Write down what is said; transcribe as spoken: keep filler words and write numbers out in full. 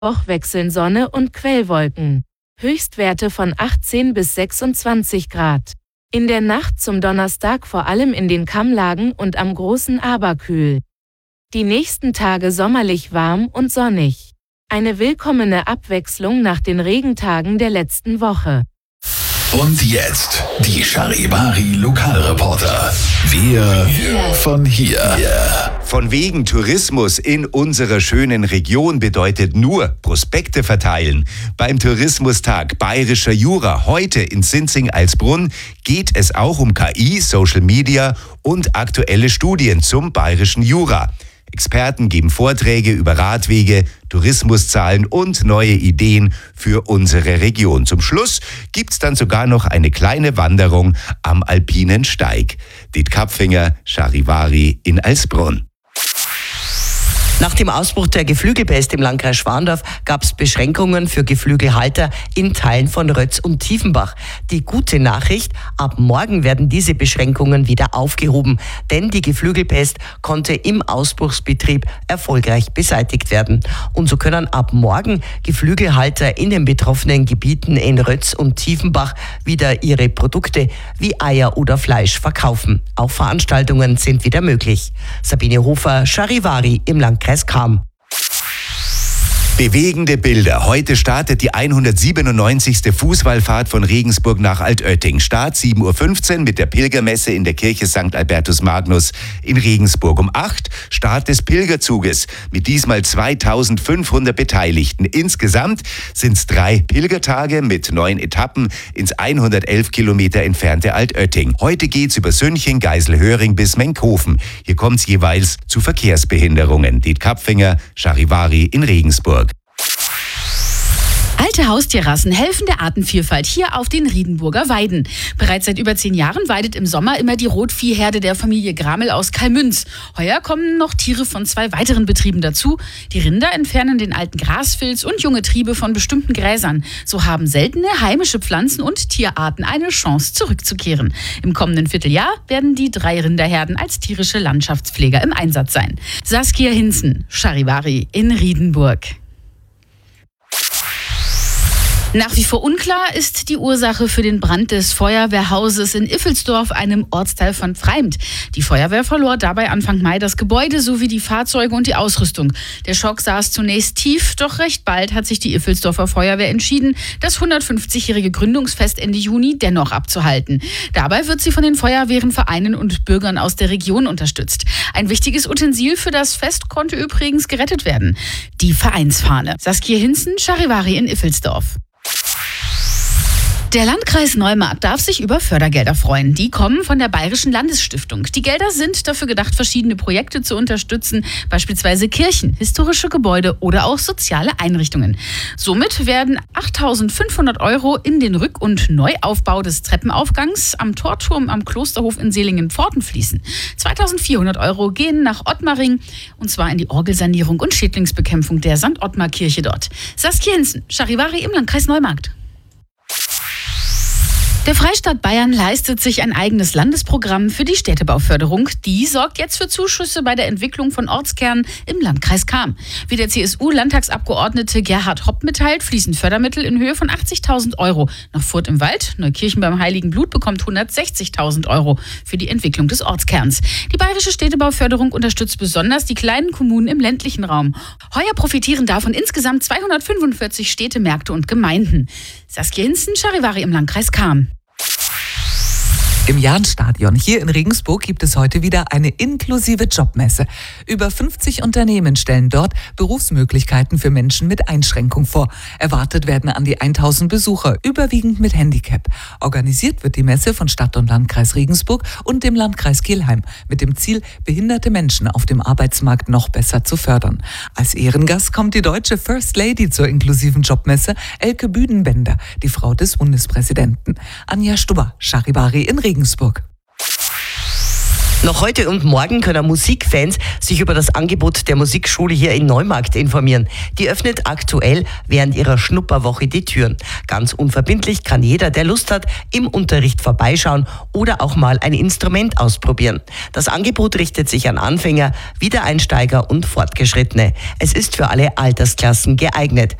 Mittwoch wechseln Sonne und Quellwolken. Höchstwerte von achtzehn bis sechsundzwanzig Grad. In der Nacht zum Donnerstag vor allem in den Kammlagen und am Großen Aber kühl. Die nächsten Tage sommerlich warm und sonnig. Eine willkommene Abwechslung nach den Regentagen der letzten Woche. Und jetzt die Charivari Lokalreporter. Wir von hier. Von wegen Tourismus in unserer schönen Region bedeutet nur Prospekte verteilen. Beim Tourismustag Bayerischer Jura heute in Sinzing-Alsbrunn geht es auch um K I, Social Media und aktuelle Studien zum Bayerischen Jura. Experten geben Vorträge über Radwege, Tourismuszahlen und neue Ideen für unsere Region. Zum Schluss gibt's dann sogar noch eine kleine Wanderung am Alpinen Steig. Diet Kapfinger, Charivari in Alsbrunn. Nach dem Ausbruch der Geflügelpest im Landkreis Schwandorf gab es Beschränkungen für Geflügelhalter in Teilen von Rötz und Tiefenbach. Die gute Nachricht, ab morgen werden diese Beschränkungen wieder aufgehoben, denn die Geflügelpest konnte im Ausbruchsbetrieb erfolgreich beseitigt werden. Und so können ab morgen Geflügelhalter in den betroffenen Gebieten in Rötz und Tiefenbach wieder ihre Produkte wie Eier oder Fleisch verkaufen. Auch Veranstaltungen sind wieder möglich. Sabine Hofer, Charivari im Landkreis Kam. Bewegende Bilder. Heute startet die hundertsiebenundneunzigste Fußwallfahrt von Regensburg nach Altötting. Start sieben Uhr fünfzehn mit der Pilgermesse in der Kirche Sankt Albertus Magnus in Regensburg. Um acht Start des Pilgerzuges mit diesmal zweitausendfünfhundert Beteiligten. Insgesamt sind es drei Pilgertage mit neun Etappen ins hundertelf Kilometer entfernte Altötting. Heute geht's über Sünching, Geiselhöring bis Menkhofen. Hier kommt's jeweils zu Verkehrsbehinderungen. Diet Kapfinger, Charivari in Regensburg. Alte Haustierrassen helfen der Artenvielfalt hier auf den Riedenburger Weiden. Bereits seit über zehn Jahren weidet im Sommer immer die Rotviehherde der Familie Gramel aus Kalmünz. Heuer kommen noch Tiere von zwei weiteren Betrieben dazu. Die Rinder entfernen den alten Grasfilz und junge Triebe von bestimmten Gräsern. So haben seltene heimische Pflanzen und Tierarten eine Chance zurückzukehren. Im kommenden Vierteljahr werden die drei Rinderherden als tierische Landschaftspfleger im Einsatz sein. Saskia Hinzen, Charivari in Riedenburg. Nach wie vor unklar ist die Ursache für den Brand des Feuerwehrhauses in Iffelsdorf, einem Ortsteil von Pfreimd. Die Feuerwehr verlor dabei Anfang Mai das Gebäude sowie die Fahrzeuge und die Ausrüstung. Der Schock saß zunächst tief, doch recht bald hat sich die Iffelsdorfer Feuerwehr entschieden, das hundertfünfzigjährige Gründungsfest Ende Juni dennoch abzuhalten. Dabei wird sie von den Feuerwehren, Vereinen und Bürgern aus der Region unterstützt. Ein wichtiges Utensil für das Fest konnte übrigens gerettet werden: die Vereinsfahne. Saskia Hinzen, Charivari in Iffelsdorf. Der Landkreis Neumarkt darf sich über Fördergelder freuen. Die kommen von der Bayerischen Landesstiftung. Die Gelder sind dafür gedacht, verschiedene Projekte zu unterstützen, beispielsweise Kirchen, historische Gebäude oder auch soziale Einrichtungen. Somit werden achttausendfünfhundert Euro in den Rück- und Neuaufbau des Treppenaufgangs am Torturm am Klosterhof in Seelingen-Pforten fließen. zweitausendvierhundert Euro gehen nach Ottmaring, und zwar in die Orgelsanierung und Schädlingsbekämpfung der Sankt Ottmar Kirche dort. Saskia Hinzen, Charivari im Landkreis Neumarkt. Der Freistaat Bayern leistet sich ein eigenes Landesprogramm für die Städtebauförderung. Die sorgt jetzt für Zuschüsse bei der Entwicklung von Ortskernen im Landkreis Cham. Wie der C S U-Landtagsabgeordnete Gerhard Hopp mitteilt, fließen Fördermittel in Höhe von achtzigtausend Euro nach Furth im Wald. Neukirchen beim Heiligen Blut bekommt hundertsechzigtausend Euro für die Entwicklung des Ortskerns. Die bayerische Städtebauförderung unterstützt besonders die kleinen Kommunen im ländlichen Raum. Heuer profitieren davon insgesamt zweihundertfünfundvierzig Städte, Märkte und Gemeinden. Saskia Hinzen, Charivari im Landkreis Cham. Im Jahnstadion hier in Regensburg gibt es heute wieder eine inklusive Jobmesse. Über fünfzig Unternehmen stellen dort Berufsmöglichkeiten für Menschen mit Einschränkung vor. Erwartet werden an die tausend Besucher, überwiegend mit Handicap. Organisiert wird die Messe von Stadt und Landkreis Regensburg und dem Landkreis Kelheim mit dem Ziel, behinderte Menschen auf dem Arbeitsmarkt noch besser zu fördern. Als Ehrengast kommt die deutsche First Lady zur inklusiven Jobmesse, Elke Büdenbender, die Frau des Bundespräsidenten. Anja Stubber, Charivari in Regensburg. Noch heute und morgen können Musikfans sich über das Angebot der Musikschule hier in Neumarkt informieren. Die öffnet aktuell während ihrer Schnupperwoche die Türen. Ganz unverbindlich kann jeder, der Lust hat, im Unterricht vorbeischauen oder auch mal ein Instrument ausprobieren. Das Angebot richtet sich an Anfänger, Wiedereinsteiger und Fortgeschrittene. Es ist für alle Altersklassen geeignet.